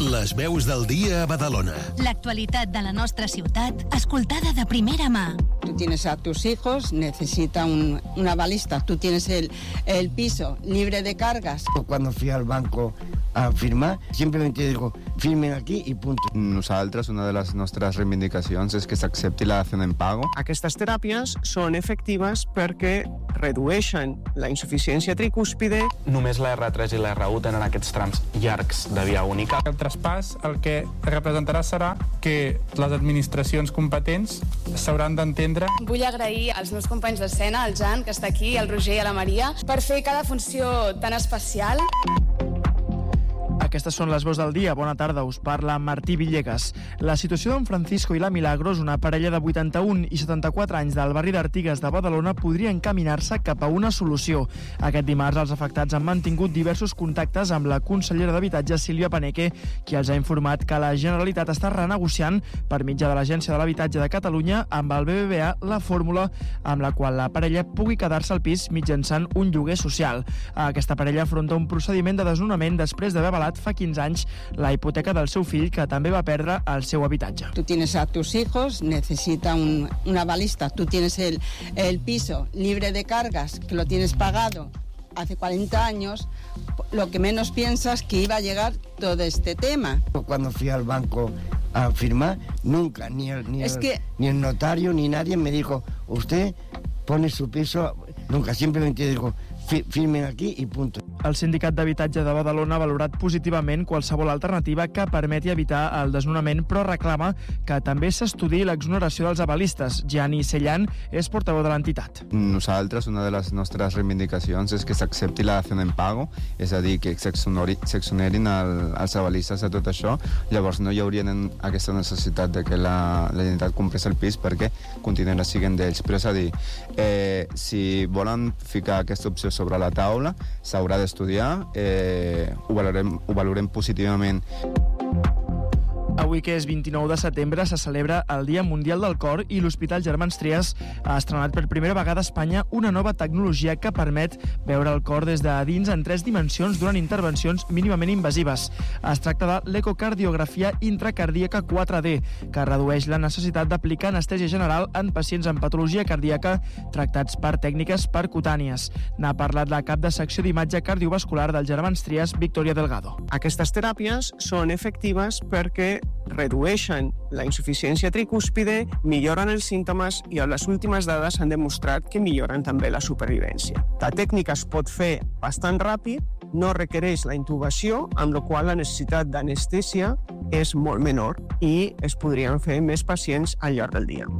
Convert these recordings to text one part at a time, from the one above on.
Les veus del dia a Badalona. L'actualitat de la nostra ciutat, escoltada de primera mà. Tú tienes a tus hijos, necesita una balista. Tú tienes el piso libre de cargas. Cuando fui al banco a firmar, simplemente digo, firmen aquí i punt. Nosaltres, una de les nostres reivindicacions és que s'accepti la dació en pago. Aquestes teràpies són efectives perquè redueixen la insuficiència tricúspide. Només la R3 i la R1 tenen aquests trams llargs de via única. El traspàs el que representarà serà que les administracions competents s'hauran d'entendre. Vull agrair als meus companys d'escena, al Jan, que està aquí, al Roger i a la Maria, per fer cada funció tan especial. Aquestes són les veus del dia. Bona tarda, us parla Martí Villegas. La situació d'en Francisco i la Milagros, una parella de 81 i 74 anys del barri d'Artigues de Badalona, podria encaminar-se cap a una solució. Aquest dimarts els afectats han mantingut diversos contactes amb la consellera d'Habitatge, Sílvia Paneque, qui els ha informat que la Generalitat està renegociant per mitjà de l'Agència de l'Habitatge de Catalunya amb el BBVA la fórmula amb la qual la parella pugui quedar-se al pis mitjançant un lloguer social. Aquesta parella afronta un procediment de desnonament després d'haver avalat fa 15 anys la hipoteca del seu fill, que també va perdre el seu habitatge. Tú tienes a tus hijos, necesita una balista. Tú tienes el piso libre de cargas, que lo tienes pagado hace 40 años, lo que menos piensas que iba a llegar todo este tema. Cuando fui al banco a firmar, nunca, ni el notario ni nadie me dijo, usted pone su piso, nunca, simplemente digo, firmen aquí i punt. El Sindicat d'Habitatge de Badalona ha valorat positivament qualsevol alternativa que permeti evitar el desnonament, però reclama que també s'estudiï l'exoneració dels avalistes. Gianni Sellan és portaveu de l'entitat. Nosaltres, una de les nostres reivindicacions és que s'accepti la dació en pago, és a dir, que s'exonerin els avalistes de tot això. Llavors no hi hauria aquesta necessitat de que la Generalitat comprés el pis perquè continuarà sent d'ells. Però és a dir, si volen ficar aquesta opció sobre la taula, s'haurà d'estudiar, ho valorem positivament. Avui, que és 29 de setembre, se celebra el Dia Mundial del Cor i l'Hospital Germans Trias ha estrenat per primera vegada a Espanya una nova tecnologia que permet veure el cor des de dins en 3 dimensions durant intervencions mínimament invasives. Es tracta de l'ecocardiografia intracardíaca 4D, que redueix la necessitat d'aplicar anestèsia general en pacients amb patologia cardíaca tractats per tècniques percutànies. N'ha parlat la cap de secció d'imatge cardiovascular del Germans Trias, Victoria Delgado. Aquestes teràpies són efectives perquè redueixen la insuficiència tricúspide, milloren els símptomes i les últimes dades han demostrat que milloren també la supervivència. La tècnica es pot fer bastant ràpid, no requereix la intubació, amb la qual la necessitat d'anestèsia és molt menor i es podrien fer més pacients al llarg del dia.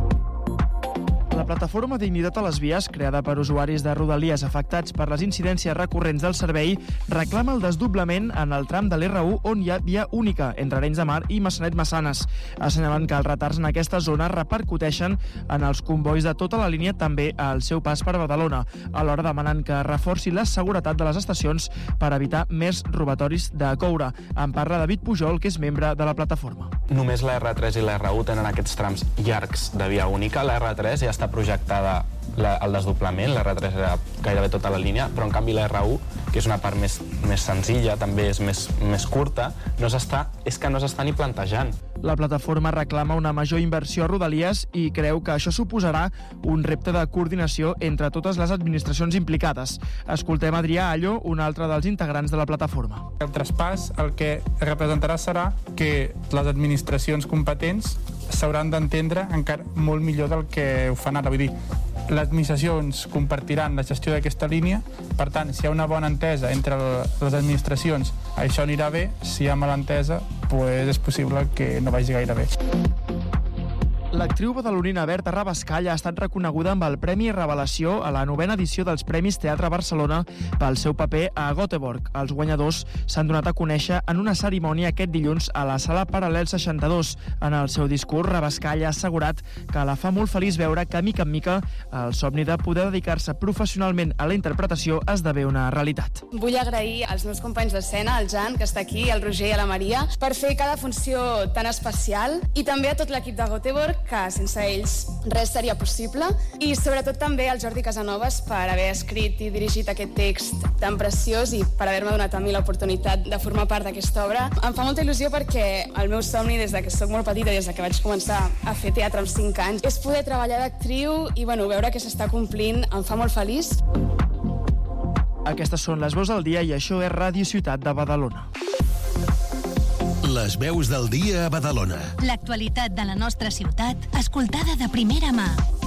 La plataforma Dignitat a les Vies, creada per usuaris de Rodalies afectats per les incidències recurrents del servei, reclama el desdoblament en el tram de l'R1 on hi ha via única entre Arenys de Mar i Massanet-Massanes. Assenyalen que els retards en aquesta zona repercuteixen en els convois de tota la línia, també al seu pas per Badalona. Alhora demanen que reforci la seguretat de les estacions per evitar més robatoris de coure. En parla David Pujol, que és membre de la plataforma. Només la R3 i la R1 tenen aquests trams llargs de via única. La R3 ja està projectada el desdoblament, la R3 era gairebé tota la línia, però en canvi la R1, que és una part més senzilla, també és més curta, és que no s'està ni plantejant. La plataforma reclama una major inversió a Rodalies i creu que això suposarà un repte de coordinació entre totes les administracions implicades. Escoltem Adrià Allo, un altre dels integrants de la plataforma. El traspàs el que representarà serà que les administracions competents s'hauran d'entendre encara molt millor del que ho fan ara. Vull dir, les administracions compartiran la gestió d'aquesta línia, per tant, si hi ha una bona entesa entre les administracions, això anirà bé. Si hi ha mala entesa, és possible que no vagi gaire bé. L'actriu badalonina Berta Rabascall ha estat reconeguda amb el Premi Revelació a la 9ª edició dels Premis Teatre Barcelona pel seu paper a Göteborg. Els guanyadors s'han donat a conèixer en una cerimònia aquest dilluns a la Sala Paral·lel 62. En el seu discurs, Rabascall ha assegurat que la fa molt feliç veure que, mica en mica, el somni de poder dedicar-se professionalment a la interpretació esdevé una realitat. Vull agrair als meus companys d'escena, al Jan, que està aquí, al Roger i a la Maria, per fer cada funció tan especial, i també a tot l'equip de Göteborg, que sense ells res seria possible, i sobretot també al Jordi Casanovas per haver escrit i dirigit aquest text tan preciós i per haver-me donat a mi l'oportunitat de formar part d'aquesta obra. Em fa molta il·lusió perquè el meu somni des que soc molt petita, des que vaig començar a fer teatre amb 5 anys, és poder treballar d'actriu i veure que s'està complint em fa molt feliç. Aquestes són les veus del dia i això és Ràdio Ciutat de Badalona. Les veus del dia a Badalona. L'actualitat de la nostra ciutat, escoltada de primera mà.